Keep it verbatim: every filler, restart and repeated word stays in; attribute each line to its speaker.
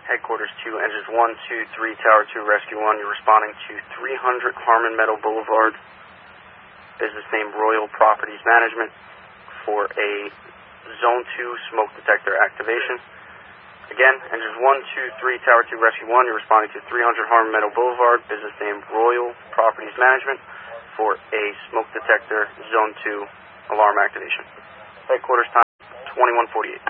Speaker 1: Headquarters two, engines one, two, three, Tower two, Rescue one. You're responding to three hundred Harmon Meadow Boulevard, business name Royal Properties Management, for a Zone two smoke detector activation. Again, engines one, two, three, Tower two, Rescue one. You're responding to three hundred Harmon Meadow Boulevard, business name Royal Properties Management, for a smoke detector Zone two alarm activation. Headquarters time twenty-one forty-eight.